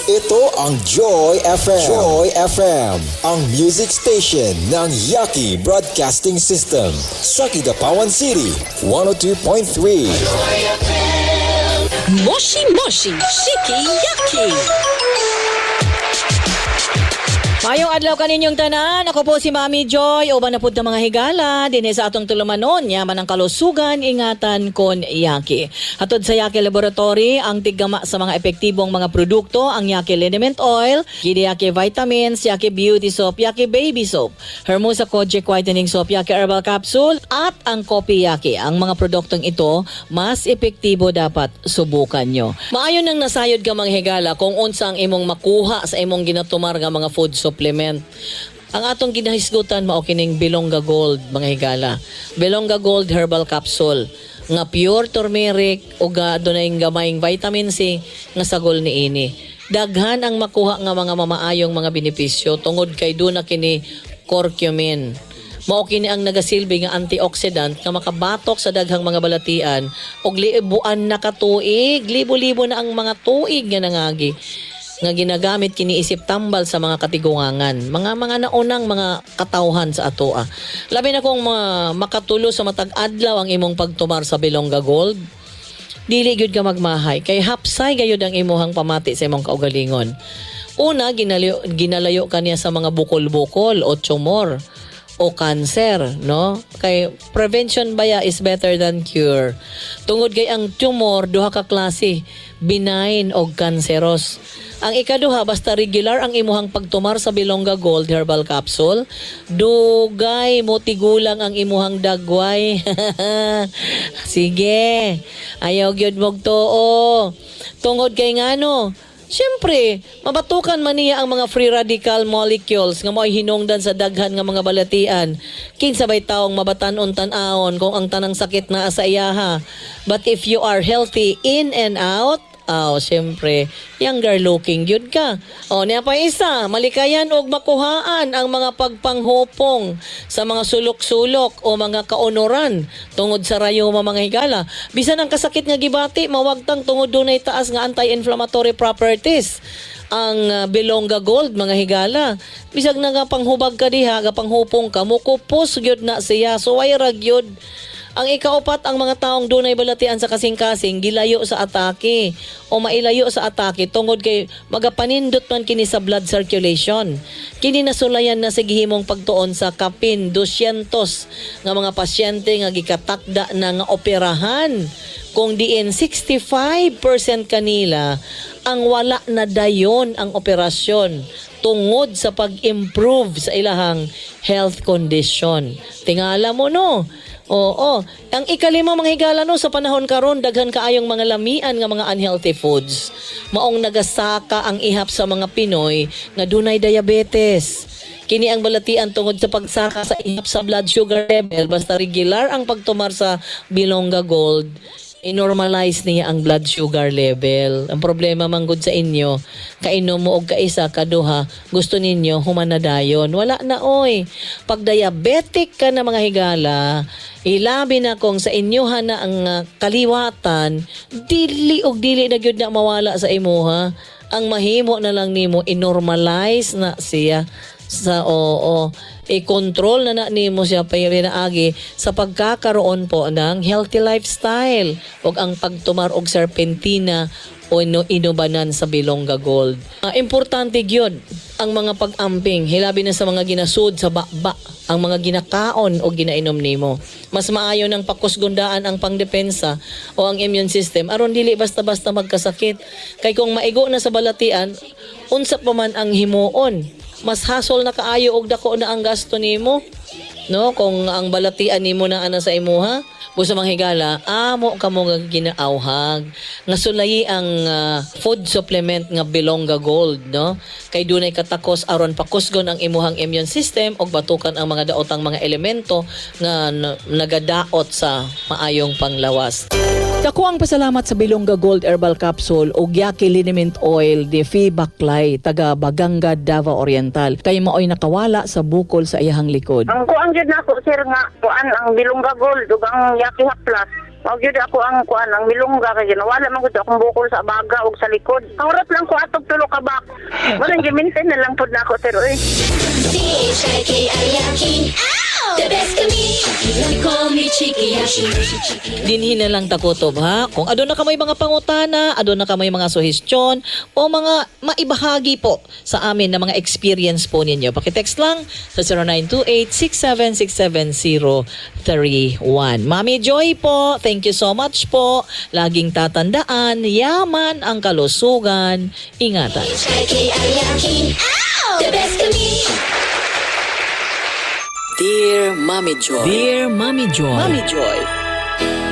Ito ang Joy FM. Joy FM, ang music station ng Yaki Broadcasting System sa Kidapawan City, 102.3. Joy FM. Moshi Moshi, Shiki Yaki. Mayong adlaw kaninyong tanan, ako po si Mami Joy, uban na po ng mga higala, din sa atong tulumanon, yaman ang kalusugan, ingatan kon Yaki. Hatod sa Yaki Laboratory, ang tiggama sa mga epektibong mga produkto, ang Yaki Liniment Oil, Gidi Yaki Vitamins, Yaki Beauty Soap, Yaki Baby Soap, Hermosa Kojic Whitening Soap, Yaki Herbal Capsule, at ang Kopi Yaki. Ang mga produktong ito, mas epektibo dapat subukan nyo. Maayon nang nasayod ka mga higala kung unsa ang imong makuha sa imong ginatumar nga mga food supplement. Ang atong ginahisgutan mao kining Bilongga Gold mga higala. Bilongga Gold Herbal Capsule nga pure turmeric ug adunay gamayng vitamin C nga sagol niini. Daghan ang makuha nga mga mamaayong mga benepisyo tungod kay duna kini curcumin. Mao kini ang nagasilbi nga antioxidant nga makabatok sa daghang mga balatian ug libuan na katuig, libo-libo na ang mga tuig nga nangagi nga ginagamit kini isip tambal sa mga katigungangan, mga naunang mga katawhan sa atoa. Labi na kung makatulo sa matag adlaw ang imong pagtumar sa Bilongga Gold, dili gyud ka magmahay kay hapsay gayud ang imuhang pamati sa imong kaugalingon. Una, ginalayo kaniya sa mga bukol-bukol o tumor o cancer, no? Kay prevention baya is better than cure. Tungod kay ang tumor duha ka klase, benign o cancerous. Ang ikaduha, basta regular ang imuhang pagtumar sa Bilongga Gold Herbal Capsule, dugay mo tigulang ang imuhang dagway. Sige, ayaw gyud mog tuo. Tungod kay ngano, siyempre, mabatukan man niya ang mga free radical molecules nga mo'y hinungdan sa daghan nga mga balatian. Kinsabay taong mabatanon tan-aon kung ang tanang sakit na sa iyaha. But if you are healthy in and out, siyempre, younger looking yun ka. Niya pa isa, malikayan og makuhaan ang mga pagpanghupong sa mga sulok-sulok o mga kaunoran tungod sa rayuma mga higala. Bisan ang kasakit nga gibati, mawagtang tungod dunay taas nga anti-inflammatory properties ang Bilongga Gold mga higala. Bisag na nga panghubag ka diha, panghupong ka, mukupos gyud na siya, so ay ragyod. Ang ikaupat, ang mga taong dunay balatian sa kasing-kasing gilayo sa atake o mailayo sa atake tungod kay magapanindot man kini sa blood circulation. Kini nasulayan na sa gihimong pagtuon sa kapin 200 nga mga pasyente nga gikatakda na nga operahan. Kung diin 65% kanila ang wala na dayon ang operasyon tungod sa pag-improve sa ilahang health condition. Tingala mo no. Oo. Ang ikalima mga higala no, sa panahon karon daghan kaayong mga lamian nga mga unhealthy foods. Maong nagasaka ang ihap sa mga Pinoy nga dunay diabetes. Kini ang balatian tungod sa pagsaka sa ihap sa blood sugar level basta regular ang pagtumar sa Bilongga Gold. I-normalize niya ang blood sugar level. Ang problema manggod sa inyo, kainom mo og kaisa, kaduha, gusto ninyo humanadayon. Wala na oy. Pag diabetic ka na mga higala, ilabi na kung sa inyoha na ang kaliwatan, dili na gyud na mawala sa imuha. Ang mahimo na lang nimo i-normalize na siya sa i-control na nimo siya pinaagi sa pagkakaroon po ng healthy lifestyle ug ang pagtumar og serpentina o inubanan sa Bilongga Gold. Importante gyud ang mga pag-amping, hilabi na sa mga ginasud sa bakba, ang mga ginakaon o ginainom nimo. Mas maayo ng pakusgundaan ang pangdepensa o ang immune system aron dili basta-basta magkasakit. Kay kung maigo na sa balatian, unsa pa man ang himuon, mas hasol na kaayo og dako na ang gasto nimo, no? Kung ang balatian nimo na ana sa imuha, busa mga higala, amo kamo nga ginaawhag nga sulayi ang food supplement nga Bilongga Gold, no? Kay dunay katakos aron pakusgon ang imuhang immune system og batukan ang mga daotang mga elemento nga nagadaot sa maayong panglawas. Dako ang pasalamat sa Bilongga Gold Herbal Capsule o Yaki Liniment Oil de Fi Baklay, taga Baganga, Davao Oriental. Kay maoy nakawala sa bukol sa iyahang likod. Ang kuang jud nako sir nga kuan ang Bilongga Gold ug ang Yaki Haplas. Mao gyud ako ang kuan ang milungga kay ginawala man gud akong bukol sa baga ug sa likod. Kaurat lang ko atog tulo ka bak. Wala gi-maintain na lang pud nako sir oy. The best kami, they call me Chiki Yashi. Dinhin na lang takutob ha. Kung adun na kamay mga pangutana, adun na kamay mga suhestyon o mga maibahagi po sa amin na mga experience po ninyo. Pakitext lang sa 0928-6767031. Mami Joy po, thank you so much po. Laging tatandaan, yaman ang kalusugan. Ingatan. The best kami. Dear Mommy Joy. Dear Mami Joy. Mommy Joy,